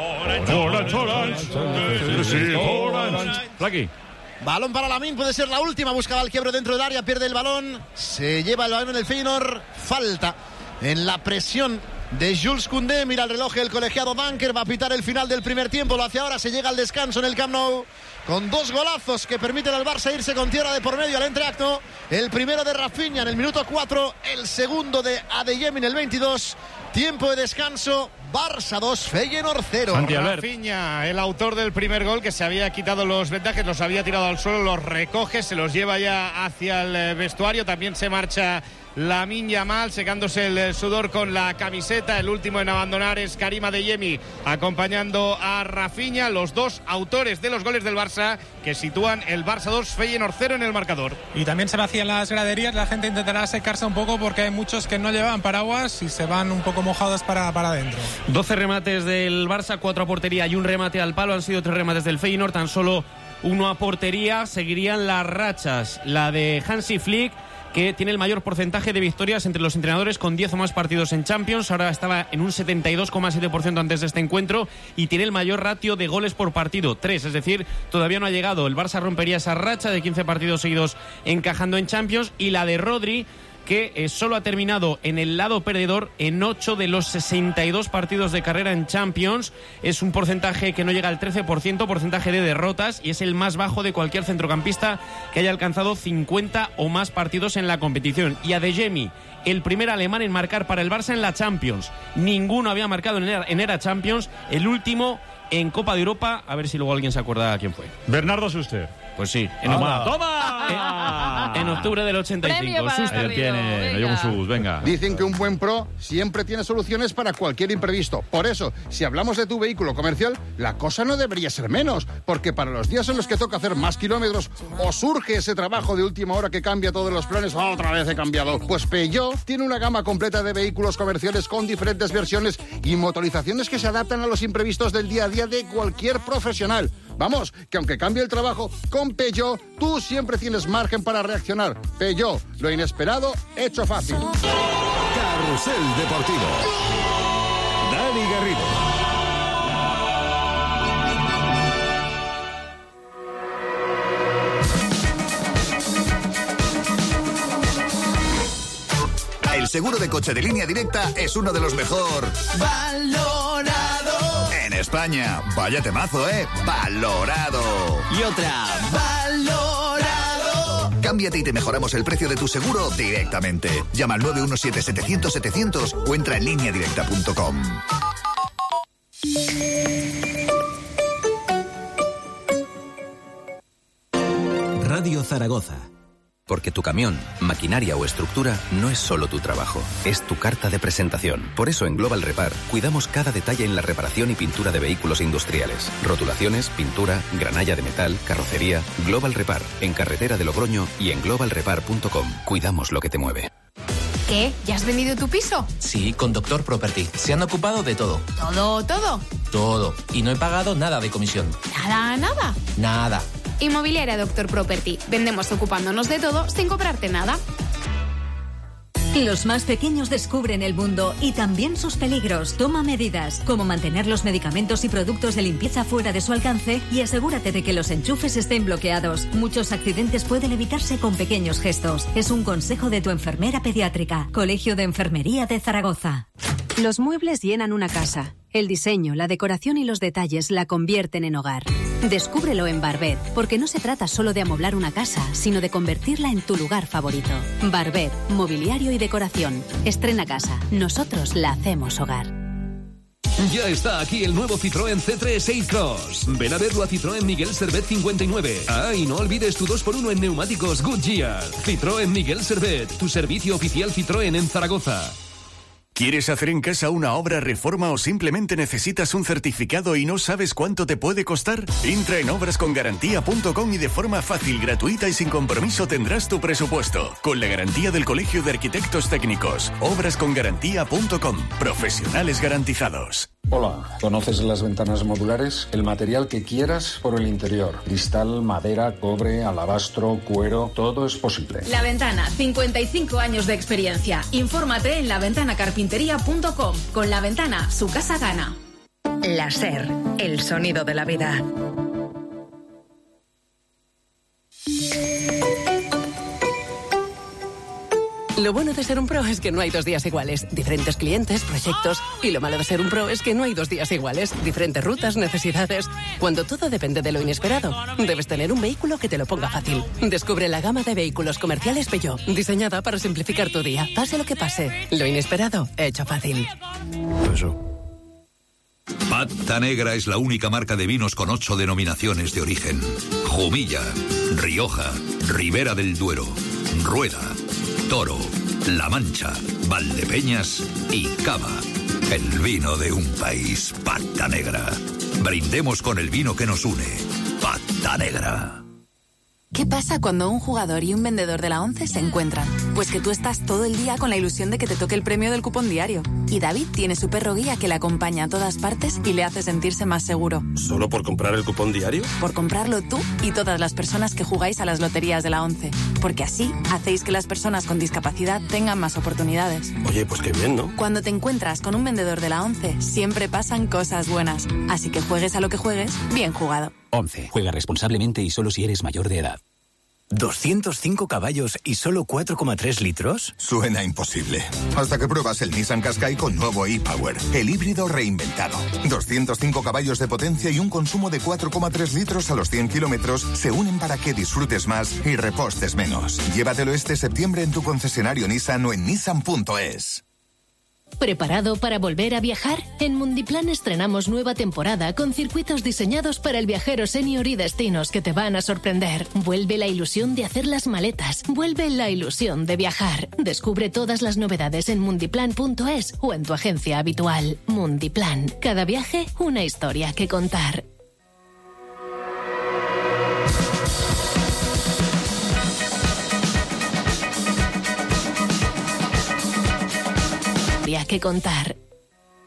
Orange. Flaqui. Balón para Lamine, puede ser la última. Buscaba el quiebre dentro del área, pierde el balón. Se lleva el balón en el Feyenoord. Falta en la presión de Jules Koundé. Mira el reloj el colegiado Banker. Va a pitar el final del primer tiempo. Lo hace ahora. Se llega al descanso en el Camp Nou, con 2 golazos que permiten al Barça irse con tierra de por medio al entreacto. El primero de Rafinha en el minuto 4, el segundo de Adeyemi en el 22. Tiempo de descanso, Barça 2, Feyenoord 0. Rafinha, el autor del primer gol, que se había quitado los vendajes, los había tirado al suelo, los recoge, se los lleva ya hacia el vestuario. También se marcha Lamine Yamal, secándose el sudor con la camiseta. El último en abandonar es Karim Adeyemi, acompañando a Rafinha, los 2 autores de los goles del Barça, que sitúan el Barça 2, Feyenoord 0 en el marcador. Y también se vacían las graderías, la gente intentará secarse un poco, porque hay muchos que no llevan paraguas y se van un poco mojados para adentro. 12 remates del Barça, 4 a portería y un remate al palo. Han sido 3 remates del Feyenoord, tan solo 1 a portería. Seguirían las rachas, la de Hansi Flick, que tiene el mayor porcentaje de victorias entre los entrenadores, con 10 o más partidos en Champions. Ahora estaba en un 72,7% antes de este encuentro, y tiene el mayor ratio de goles por partido, 3, es decir, todavía no ha llegado. El Barça rompería esa racha de 15 partidos seguidos encajando en Champions, y la de Rodri, que solo ha terminado en el lado perdedor en 8 de los 62 partidos de carrera en Champions. Es un porcentaje que no llega al 13%, porcentaje de derrotas, y es el más bajo de cualquier centrocampista que haya alcanzado 50 o más partidos en la competición. Y Adeyemi, el primer alemán en marcar para el Barça en la Champions. Ninguno había marcado en era Champions, el último en Copa de Europa. A ver si luego alguien se acuerda quién fue. Bernardo Suster. Pues sí. ¡Toma! En octubre del 85. Ahí tiene, John Sus, venga. Dicen que un buen pro siempre tiene soluciones para cualquier imprevisto. Por eso, si hablamos de tu vehículo comercial, la cosa no debería ser menos, porque para los días en los que toca hacer más kilómetros o surge ese trabajo de última hora que cambia todos los planes, otra vez he cambiado. Pues Peugeot tiene una gama completa de vehículos comerciales con diferentes versiones y motorizaciones que se adaptan a los imprevistos del día a día de cualquier profesional. Vamos, que aunque cambie el trabajo, con Peugeot tú siempre tienes margen para reaccionar. Peugeot, lo inesperado hecho fácil. Carrusel Deportivo. Dani Garrido. El seguro de coche de Línea Directa es uno de los mejor valorado en España. Vaya temazo, ¿eh? Valorado. Y otra, valorado. Cámbiate y te mejoramos el precio de tu seguro directamente. Llama al 917-700-700 o entra en lineadirecta.com. Radio Zaragoza. Porque tu camión, maquinaria o estructura no es solo tu trabajo, es tu carta de presentación. Por eso en Global Repar cuidamos cada detalle en la reparación y pintura de vehículos industriales. Rotulaciones, pintura, granalla de metal, carrocería. Global Repar, en carretera de Logroño y en globalrepar.com. Cuidamos lo que te mueve. ¿Qué? ¿Ya has vendido tu piso? Sí, con Doctor Property. Se han ocupado de todo. ¿Todo? Todo. Y no he pagado nada de comisión. ¿Nada? Nada. Inmobiliaria Doctor Property. Vendemos ocupándonos de todo sin cobrarte nada. Los más pequeños descubren el mundo y también sus peligros. Toma medidas, como mantener los medicamentos y productos de limpieza fuera de su alcance y asegúrate de que los enchufes estén bloqueados. Muchos accidentes pueden evitarse con pequeños gestos. Es un consejo de tu enfermera pediátrica. Colegio de Enfermería de Zaragoza. Los muebles llenan una casa. El diseño, la decoración y los detalles la convierten en hogar. Descúbrelo en Barbet, porque no se trata solo de amoblar una casa, sino de convertirla en tu lugar favorito. Barbet, mobiliario y decoración. Estrena casa. Nosotros la hacemos hogar. Ya está aquí el nuevo Citroën C3 e-Cross. Ven a verlo a Citroën Miguel Servet 59. Ah, y no olvides tu 2x1 en neumáticos Goodyear. Citroën Miguel Servet, tu servicio oficial Citroën en Zaragoza. ¿Quieres hacer en casa una obra, reforma o simplemente necesitas un certificado y no sabes cuánto te puede costar? Entra en obrascongarantía.com y de forma fácil, gratuita y sin compromiso tendrás tu presupuesto. Con la garantía del Colegio de Arquitectos Técnicos. Obrascongarantía.com. Profesionales garantizados. Hola, ¿conoces las ventanas modulares? El material que quieras por el interior. Cristal, madera, cobre, alabastro, cuero, todo es posible. La Ventana, 55 años de experiencia. Infórmate en laventanacarpintería.com. Con La Ventana, su casa gana. La SER, el sonido de la vida. Lo bueno de ser un pro es que no hay 2 días iguales. Diferentes clientes, proyectos. Y lo malo de ser un pro es que no hay 2 días iguales. Diferentes rutas, necesidades. Cuando todo depende de lo inesperado, debes tener un vehículo que te lo ponga fácil. Descubre la gama de vehículos comerciales Peugeot, diseñada para simplificar tu día. Pase lo que pase, lo inesperado, hecho fácil. Pata Negra es la única marca de vinos con 8 denominaciones de origen. Jumilla, Rioja, Ribera del Duero, Rueda, Toro, La Mancha, Valdepeñas y Cava. El vino de un país. Pata Negra. Brindemos con el vino que nos une. Pata Negra. ¿Qué pasa cuando un jugador y un vendedor de la ONCE se encuentran? Pues que tú estás todo el día con la ilusión de que te toque el premio del cupón diario. Y David tiene su perro guía que le acompaña a todas partes y le hace sentirse más seguro. ¿Solo por comprar el cupón diario? Por comprarlo tú y todas las personas que jugáis a las loterías de la ONCE. Porque así hacéis que las personas con discapacidad tengan más oportunidades. Oye, pues qué bien, ¿no? Cuando te encuentras con un vendedor de la ONCE, siempre pasan cosas buenas. Así que juegues a lo que juegues, bien jugado. 11. Juega responsablemente y solo si eres mayor de edad. ¿205 caballos y solo 4,3 litros? Suena imposible. Hasta que pruebas el Nissan Qashqai con nuevo e-Power, el híbrido reinventado. 205 caballos de potencia y un consumo de 4,3 litros a los 100 kilómetros se unen para que disfrutes más y repostes menos. Llévatelo este septiembre en tu concesionario Nissan o en nissan.es. ¿Preparado para volver a viajar? En Mundiplan estrenamos nueva temporada con circuitos diseñados para el viajero senior y destinos que te van a sorprender. Vuelve la ilusión de hacer las maletas. Vuelve la ilusión de viajar. Descubre todas las novedades en mundiplan.es o en tu agencia habitual. Mundiplan. Cada viaje, una historia que contar. Que contar.